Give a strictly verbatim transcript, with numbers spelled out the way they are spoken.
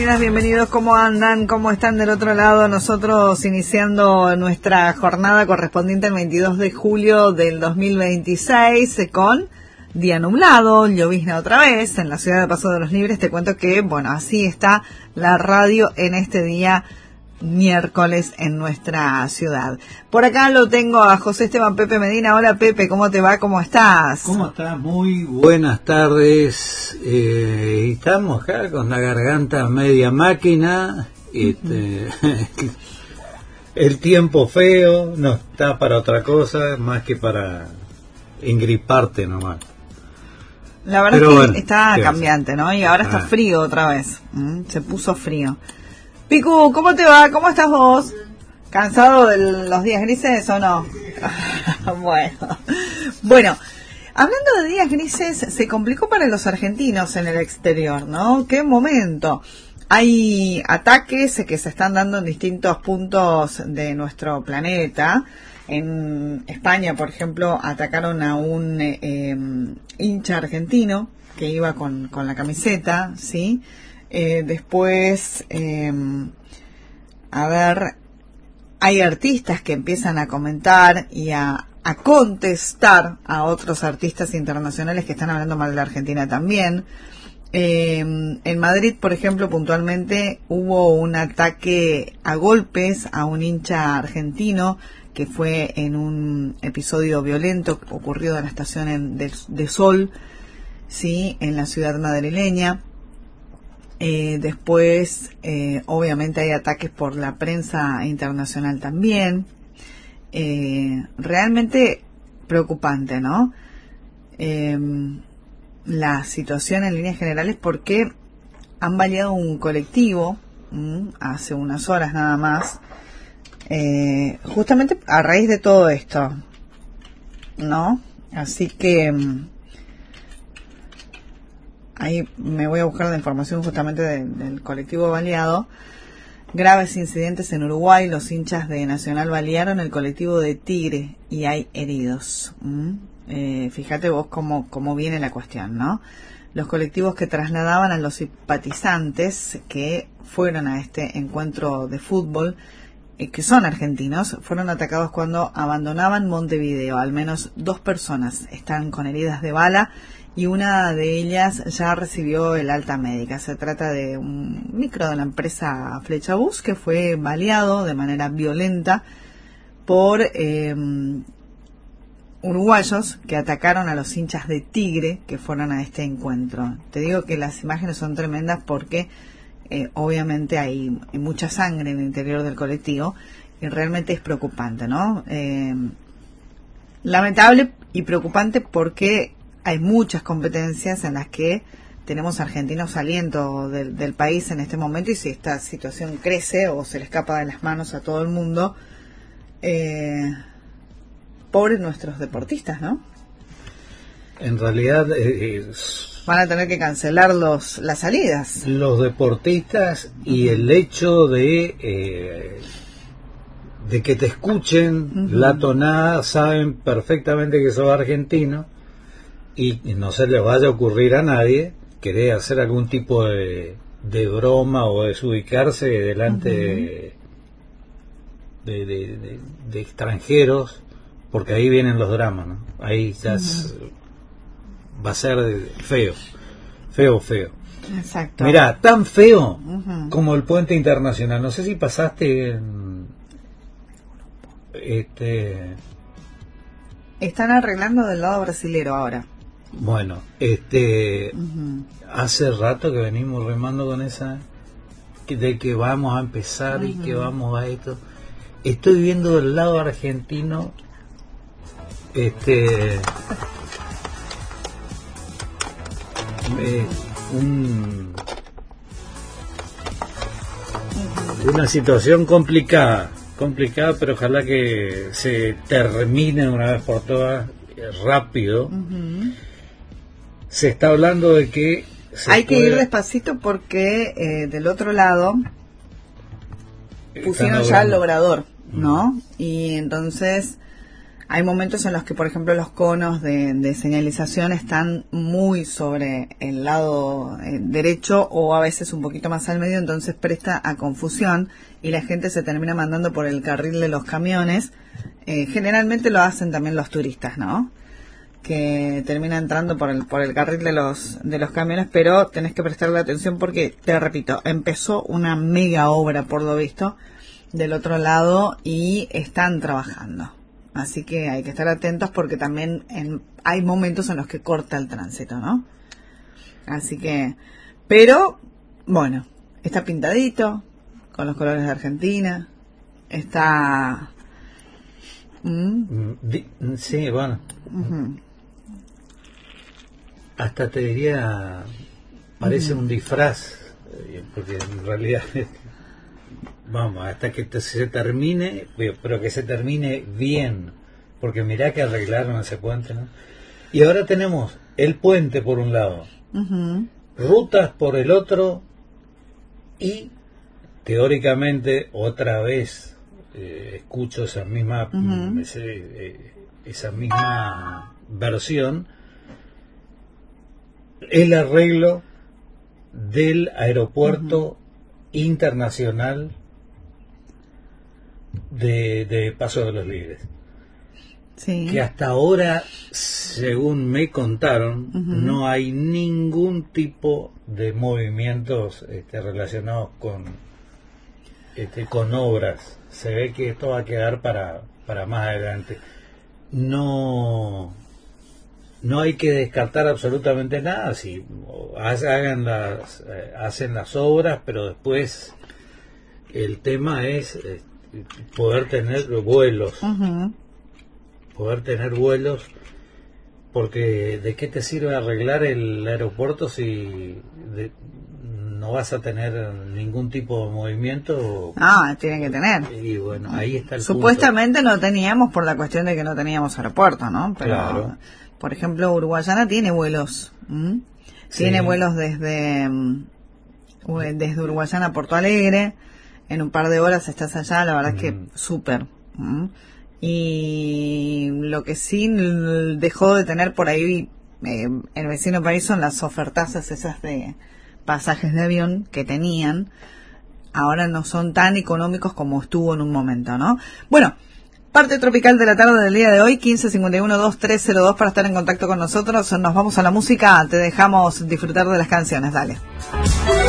bienvenidas, bienvenidos. ¿Cómo andan? ¿Cómo están del otro lado? Nosotros iniciando nuestra jornada correspondiente al veintidós de julio del dos mil veintiséis con día nublado, llovizna otra vez en la ciudad de Paso de los Libres. Te cuento que, bueno, así está la radio en este día miércoles en nuestra ciudad. Por acá lo tengo a José Esteban Pepe Medina. Hola Pepe, ¿cómo te va? ¿Cómo estás? ¿Cómo estás? Muy buenas tardes. Eh, estamos acá con la garganta media máquina. Este, uh-huh. El tiempo feo no está para otra cosa más que para engriparte nomás. La verdad Pero es que bueno, está cambiante, ¿no? Y ahora está ah. frío otra vez. ¿Mm? Se puso frío. Picu, ¿cómo te va? ¿Cómo estás vos? ¿Cansado de los días grises o no? bueno. Bueno, hablando de días grises, se complicó para los argentinos en el exterior, ¿no? ¡Qué momento! Hay ataques que se están dando en distintos puntos de nuestro planeta. En España, por ejemplo, atacaron a un eh, hincha argentino que iba con, con la camiseta, ¿sí? Eh, después, eh, a ver, hay artistas que empiezan a comentar y a, a contestar a otros artistas internacionales que están hablando mal de la Argentina también. Eh, en Madrid, por ejemplo, puntualmente hubo un ataque a golpes a un hincha argentino que fue en un episodio violento ocurrido en la estación en, de, de Sol, sí, en la ciudad madrileña. Eh, después, eh, obviamente hay ataques por la prensa internacional también. Eh, realmente preocupante, ¿no? Eh, la situación en líneas generales, porque han baleado un colectivo ¿m? hace unas horas nada más, eh, justamente a raíz de todo esto, ¿no? Así que ahí me voy a buscar la información justamente de, del colectivo baleado. Graves incidentes en Uruguay. Los hinchas de Nacional balearon el colectivo de Tigre y hay heridos. ¿Mm? Eh, fíjate vos cómo, cómo viene la cuestión, ¿no? Los colectivos que trasladaban a los simpatizantes que fueron a este encuentro de fútbol, eh, que son argentinos, fueron atacados cuando abandonaban Montevideo. Al menos dos personas están con heridas de bala y una de ellas ya recibió el alta médica. Se trata de un micro de la empresa Flechabús que fue baleado de manera violenta por eh, uruguayos que atacaron a los hinchas de Tigre que fueron a este encuentro. Te digo que las imágenes son tremendas porque eh, obviamente hay, hay mucha sangre en el interior del colectivo y realmente es preocupante, ¿no? Eh, lamentable y preocupante porque hay muchas competencias en las que tenemos argentinos saliendo del, del país en este momento, y si esta situación crece o se le escapa de las manos a todo el mundo, eh, pobres nuestros deportistas, ¿no? En realidad eh, van a tener que cancelar los las salidas. Los deportistas y uh-huh. el hecho de eh, de que te escuchen uh-huh. la tonada, saben perfectamente que sos argentino. Y no se le vaya a ocurrir a nadie querer hacer algún tipo de, de broma o desubicarse delante uh-huh. de, de, de, de, de extranjeros, porque ahí vienen los dramas, ¿no? Ahí ya uh-huh. es, va a ser feo, feo, feo. Exacto. Mirá, tan feo uh-huh. como el puente internacional. No sé si pasaste en, este... Están arreglando del lado brasilero ahora. Bueno, este uh-huh. hace rato que venimos remando con esa que, de que vamos a empezar uh-huh. y que vamos a esto. Estoy viendo del lado argentino este eh, un, uh-huh. una situación complicada, complicada, pero ojalá que se termine una vez por todas rápido. Uh-huh. Se está hablando de que hay que pueda... ir despacito porque eh, del otro lado pusieron ya el obrador, ¿no? Uh-huh. Y entonces hay momentos en los que, por ejemplo, los conos de, de señalización están muy sobre el lado eh, derecho o a veces un poquito más al medio, entonces presta a confusión y la gente se termina mandando por el carril de los camiones. Eh, generalmente lo hacen también los turistas, ¿no? Que termina entrando por el por el carril de los de los camiones, pero tenés que prestarle atención porque, te repito, empezó una mega obra por lo visto del otro lado y están trabajando, así que hay que estar atentos porque también en, hay momentos en los que corta el tránsito, ¿no? Así que, pero bueno, está pintadito con los colores de Argentina, está ¿Mm? sí, bueno, uh-huh. Hasta te diría, parece uh-huh. un disfraz, porque en realidad, vamos, hasta que te, se termine, pero que se termine bien, porque mirá que arreglaron ese puente, ¿no? Y ahora tenemos el puente por un lado, uh-huh. rutas por el otro, y teóricamente otra vez eh, escucho esa misma, uh-huh. ese, eh, esa misma versión, el arreglo del aeropuerto uh-huh. internacional de, de Paso de los Libres. Sí. Que hasta ahora, según me contaron, uh-huh. no hay ningún tipo de movimientos este, relacionados con, este, con obras. Se ve que esto va a quedar para, para más adelante. No... No hay que descartar absolutamente nada, si hagan las, eh, hacen las obras, pero después el tema es eh, poder tener vuelos, uh-huh. poder tener vuelos, porque ¿de qué te sirve arreglar el aeropuerto si de, no vas a tener ningún tipo de movimiento? Ah, tiene que tener. Y bueno, ahí está el Supuestamente punto. No teníamos por la cuestión de que no teníamos aeropuerto, ¿no? Pero, claro. Por ejemplo, Uruguayana tiene vuelos. ¿Mm? Sí. Tiene vuelos desde desde Uruguayana a Porto Alegre. En un par de horas estás allá, la verdad mm. es que súper. ¿Mm? Y lo que sí dejó de tener por ahí eh, el vecino país son las ofertazas esas de pasajes de avión que tenían. Ahora no son tan económicos como estuvo en un momento, ¿no? Bueno, parte tropical de la tarde del día de hoy, quince cincuenta y uno veintitrés cero dos para estar en contacto con nosotros. Nos vamos a la música, te dejamos disfrutar de las canciones, dale.